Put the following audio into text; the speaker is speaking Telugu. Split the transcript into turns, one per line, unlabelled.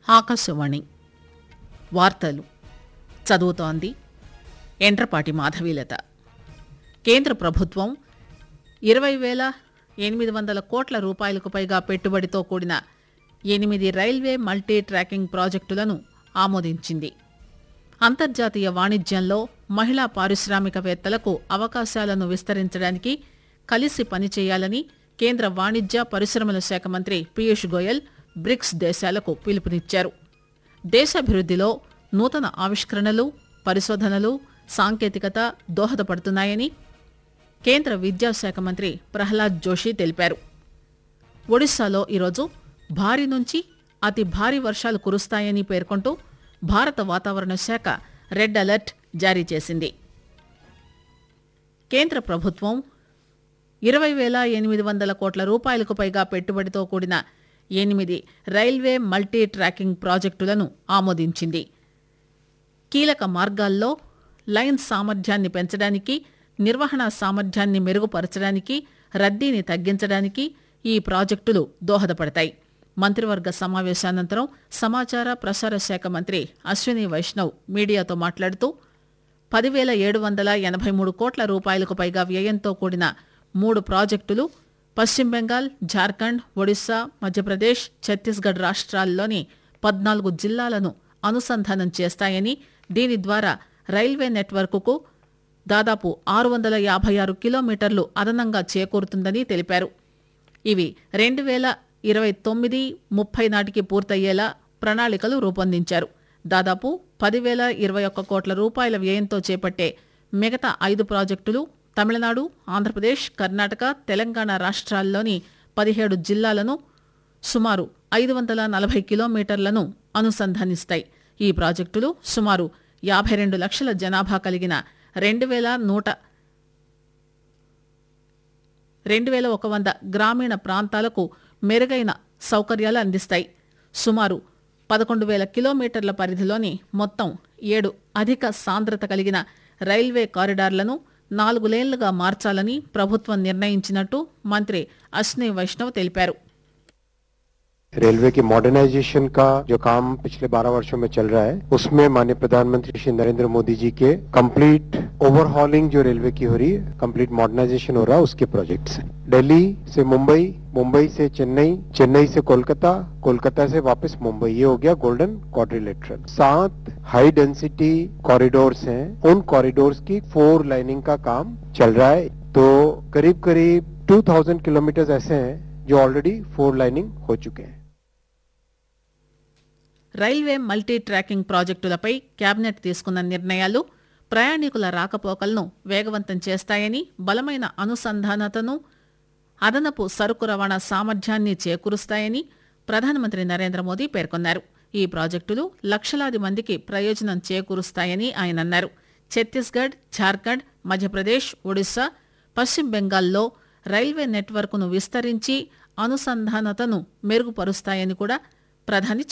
ఆకాశవాణి వార్తలు చదువుతోంది ఎండ్రపాటి మాధవీలత. కేంద్ర ప్రభుత్వం 20,800 కోట్ల రూపాయలకు పైగా పెట్టుబడితో కూడిన 8 రైల్వే మల్టీ ట్రాకింగ్ ప్రాజెక్టులను ఆమోదించింది. అంతర్జాతీయ వాణిజ్యంలో మహిళా పారిశ్రామికవేత్తలకు అవకాశాలను విస్తరించడానికి కలిసి పనిచేయాలని కేంద్ర వాణిజ్య పరిశ్రమల శాఖ మంత్రి పీయూష్ గోయల్ బ్రిక్స్ దేశాలకు పిలుపునిచ్చారు. దేశాభివృద్దిలో నూతన ఆవిష్కరణలు, పరిశోధనలు, సాంకేతికత దోహదపడుతున్నాయని కేంద్ర విద్యాశాఖ మంత్రి ప్రహ్లాద్ జోషి తెలిపారు. ఒడిశాలో ఈరోజు భారీ నుంచి అతి భారీ వర్షాలు కురుస్తాయని పేర్కొంటూ భారత వాతావరణ శాఖ రెడ్ అలర్ట్ జారీ చేసింది. కేంద్ర ప్రభుత్వం 20,800 కోట్ల రూపాయలకు పైగా పెట్టుబడితో కూడిన 8 రైల్వే మల్టీ ట్రాకింగ్ ప్రాజెక్టులను ఆమోదించింది. కీలక మార్గాల్లో లైన్ సామర్థ్యాన్ని పెంచడానికి, నిర్వహణ సామర్థ్యాన్ని మెరుగుపరచడానికి, రద్దీని తగ్గించడానికి ఈ ప్రాజెక్టులు దోహదపడతాయి. మంత్రివర్గ సమావేశానంతరం సమాచార ప్రసార శాఖ మంత్రి అశ్విని వైష్ణవ్ మీడియాతో మాట్లాడుతూ 10,783 కోట్ల రూపాయలకు పైగా వ్యయంతో కూడిన 3 ప్రాజెక్టులు పశ్చిమ బెంగాల్, జార్ఖండ్, ఒడిశా, మధ్యప్రదేశ్, ఛత్తీస్గఢ్ రాష్ట్రాల్లోని 14 జిల్లాలను అనుసంధానం చేస్తాయని, దీని ద్వారా రైల్వే నెట్వర్క్కు దాదాపు 656 కిలోమీటర్లు అదనంగా చేకూరుతుందని తెలిపారు. ఇవి 2029-30 నాటికి పూర్తయ్యేలా ప్రణాళికలు రూపొందించారు. దాదాపు 10,021 కోట్ల రూపాయల వ్యయంతో చేపట్టే మిగతా 5 ప్రాజెక్టులు తమిళనాడు, ఆంధ్రప్రదేశ్, కర్ణాటక, తెలంగాణ రాష్ట్రాల్లోని 17 జిల్లాలను సుమారు 540 కిలోమీటర్లను అనుసంధానిస్తాయి. ఈ ప్రాజెక్టులు సుమారు 52 లక్షల జనాభా కలిగిన 2,100 గ్రామీణ ప్రాంతాలకు మెరుగైన సౌకర్యాలు అందిస్తాయి. సుమారు 11,000 కిలోమీటర్ల పరిధిలోని మొత్తం 7 అధిక సాంద్రత కలిగిన రైల్వే కారిడార్లను 4 లేన్లుగా మార్చాలని ప్రభుత్వం నిర్ణయించినట్టు మంత్రి అశ్విని వైష్ణవ్ తెలిపారు.
रेलवे की मॉडर्नाइजेशन का जो काम पिछले 12 वर्षों में चल रहा है, उसमें माननीय प्रधानमंत्री श्री नरेंद्र मोदी जी के कंप्लीट ओवरहॉलिंग जो रेलवे की हो रही है, कंप्लीट मॉडर्नाइजेशन हो रहा है, उसके प्रोजेक्ट्स हैं. दिल्ली से मुंबई, मुंबई से चेन्नई, चेन्नई से कोलकाता, कोलकाता से वापस मुंबई, ये हो गया golden quadrilateral. 7 high density corridors हैं, उन कॉरिडोर्स की 4 लाइनिंग का काम चल रहा है. तो करीब करीब 2000 किलोमीटर ऐसे हैं जो ऑलरेडी 4 लाइनिंग हो चुके हैं.
రైల్వే మల్టీ ట్రాకింగ్ ప్రాజెక్టులపై కేబినెట్ తీసుకున్న నిర్ణయాలు ప్రయాణికుల రాకపోకలను వేగవంతం చేస్తాయని, బలమైన అనుసంధానతను, అదనపు సరుకు రవాణా సామర్థ్యాన్ని చేకూరుస్తాయని ప్రధానమంత్రి నరేంద్ర మోదీ పేర్కొన్నారు. ఈ ప్రాజెక్టులు లక్షలాది మందికి ప్రయోజనం చేకూరుస్తాయని ఆయన అన్నారు. ఛత్తీస్గఢ్, జార్ఖండ్, మధ్యప్రదేశ్, ఒడిశా, పశ్చిమ బెంగాల్లో రైల్వే నెట్వర్క్ను విస్తరించి అనుసంధానతను మెరుగుపరుస్తాయని కూడా ప్రధాని